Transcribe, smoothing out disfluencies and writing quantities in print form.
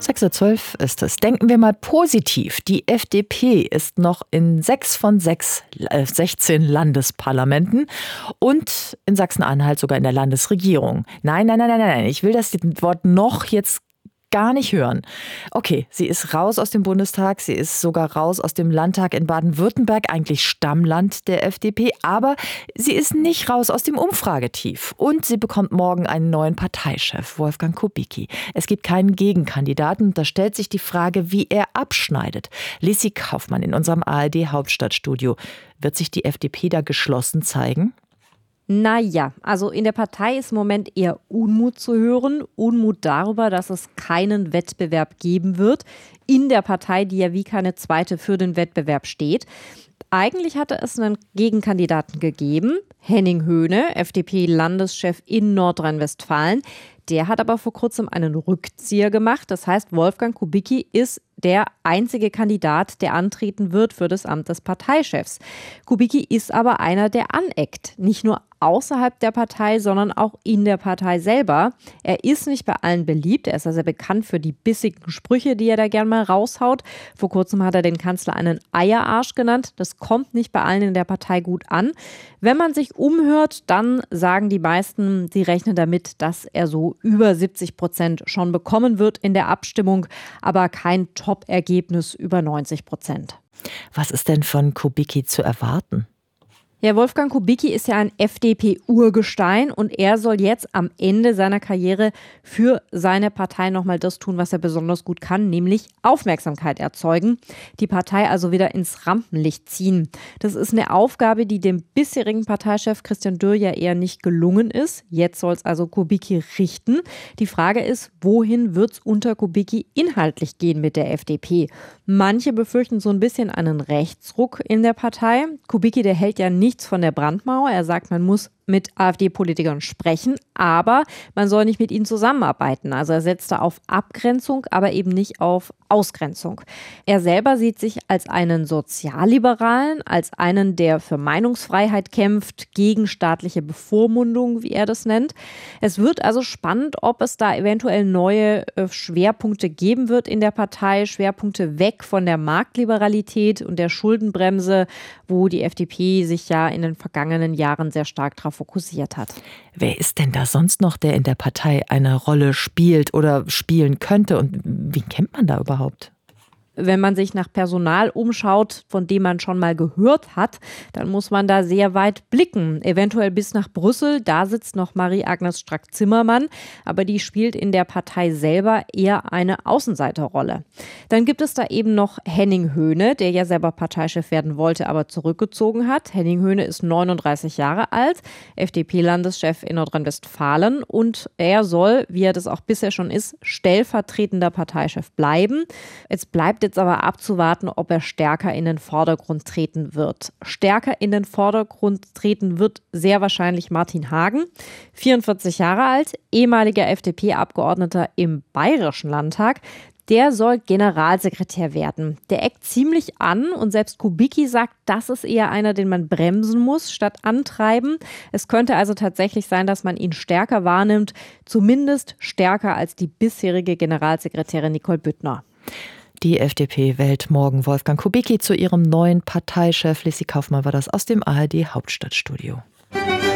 6:12 Uhr ist es. Denken wir mal positiv. Die FDP ist noch in 6 von 16 Landesparlamenten und in Sachsen-Anhalt sogar in der Landesregierung. Nein. Ich will das Wort noch jetzt gar nicht hören. Okay, sie ist raus aus dem Bundestag, sie ist sogar raus aus dem Landtag in Baden-Württemberg, eigentlich Stammland der FDP, aber sie ist nicht raus aus dem Umfragetief. Und sie bekommt morgen einen neuen Parteichef, Wolfgang Kubicki. Es gibt keinen Gegenkandidaten. Da stellt sich die Frage, wie er abschneidet. Lissy Kaufmann in unserem ARD-Hauptstadtstudio. Wird sich die FDP da geschlossen zeigen? Naja, also in der Partei ist im Moment eher Unmut zu hören. Unmut darüber, dass es keinen Wettbewerb geben wird. In der Partei, die ja wie keine zweite für den Wettbewerb steht. Eigentlich hatte es einen Gegenkandidaten gegeben, Henning Höhne, FDP-Landeschef in Nordrhein-Westfalen. Der hat aber vor kurzem einen Rückzieher gemacht. Das heißt, Wolfgang Kubicki ist der einzige Kandidat, der antreten wird für das Amt des Parteichefs. Kubicki ist aber einer, der aneckt. Nicht nur außerhalb der Partei, sondern auch in der Partei selber. Er ist nicht bei allen beliebt. Er ist ja sehr bekannt für die bissigen Sprüche, die er da gern mal raushaut. Vor kurzem hat er den Kanzler einen Eierarsch genannt. Das kommt nicht bei allen in der Partei gut an. Wenn man sich umhört, dann sagen die meisten, sie rechnen damit, dass er so über 70% schon bekommen wird in der Abstimmung, aber kein Top-Ergebnis über 90%. Was ist denn von Kubicki zu erwarten? Ja, Wolfgang Kubicki ist ja ein FDP-Urgestein und er soll jetzt am Ende seiner Karriere für seine Partei nochmal das tun, was er besonders gut kann, nämlich Aufmerksamkeit erzeugen, die Partei also wieder ins Rampenlicht ziehen. Das ist eine Aufgabe, die dem bisherigen Parteichef Christian Dürr ja eher nicht gelungen ist. Jetzt soll es also Kubicki richten. Die Frage ist, wohin wird es unter Kubicki inhaltlich gehen mit der FDP? Manche befürchten so ein bisschen einen Rechtsruck in der Partei. Kubicki, der hält ja nichts von der Brandmauer. Er sagt, man muss mit AfD-Politikern sprechen, aber man soll nicht mit ihnen zusammenarbeiten. Also er setzt da auf Abgrenzung, aber eben nicht auf Ausgrenzung. Er selber sieht sich als einen Sozialliberalen, als einen, der für Meinungsfreiheit kämpft, gegen staatliche Bevormundung, wie er das nennt. Es wird also spannend, ob es da eventuell neue Schwerpunkte geben wird in der Partei, Schwerpunkte weg von der Marktliberalität und der Schuldenbremse, wo die FDP sich ja in den vergangenen Jahren sehr stark darauf fokussiert hat. Wer ist denn da sonst noch, der in der Partei eine Rolle spielt oder spielen könnte? Und wen kennt man da überhaupt? Wenn man sich nach Personal umschaut, von dem man schon mal gehört hat, dann muss man da sehr weit blicken. Eventuell bis nach Brüssel, da sitzt noch Marie-Agnes Strack-Zimmermann, aber die spielt in der Partei selber eher eine Außenseiterrolle. Dann gibt es da eben noch Henning Höhne, der ja selber Parteichef werden wollte, aber zurückgezogen hat. Henning Höhne ist 39 Jahre alt, FDP-Landeschef in Nordrhein-Westfalen und er soll, wie er das auch bisher schon ist, stellvertretender Parteichef bleiben. Es bleibt jetzt aber abzuwarten, ob er stärker in den Vordergrund treten wird. Stärker in den Vordergrund treten wird sehr wahrscheinlich Martin Hagen, 44 Jahre alt, ehemaliger FDP-Abgeordneter im Bayerischen Landtag. Der soll Generalsekretär werden. Der eckt ziemlich an und selbst Kubicki sagt, das ist eher einer, den man bremsen muss, statt antreiben. Es könnte also tatsächlich sein, dass man ihn stärker wahrnimmt, zumindest stärker als die bisherige Generalsekretärin Nicole Büttner. Die FDP wählt morgen Wolfgang Kubicki zu ihrem neuen Parteichef. Lissy Kaufmann war das aus dem ARD Hauptstadtstudio.